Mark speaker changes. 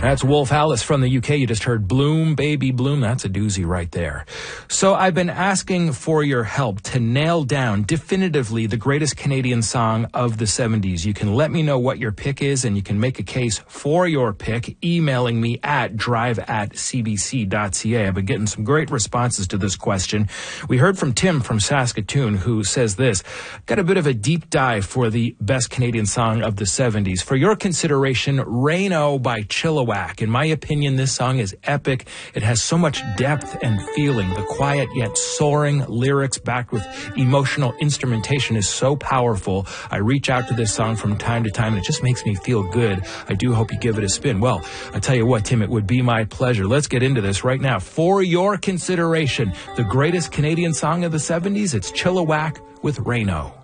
Speaker 1: That's Wolf Alice from the UK. You just heard Bloom, Baby Bloom. That's a doozy right there. So I've been asking for your help to nail down definitively the greatest Canadian song of the 70s. You can let me know what your pick is, and you can make a case for your pick emailing me at drive@cbc.ca. I've been getting some great responses to this question. We heard from Tim from Saskatoon, who says this: got a bit of a deep dive for the best Canadian song of the 70s. For your consideration, Rain-O by Chilliwack. In my opinion, this song is epic. It has so much depth and feeling. The quiet yet soaring lyrics backed with emotional instrumentation is so powerful. I reach out to this song from time to time, and it just makes me feel good. I do hope you give it a spin. Well, I tell you what, Tim, it would be my pleasure. Let's get into this right now. For your consideration, the greatest Canadian song of the 70s, it's Chilliwack with Rain-O.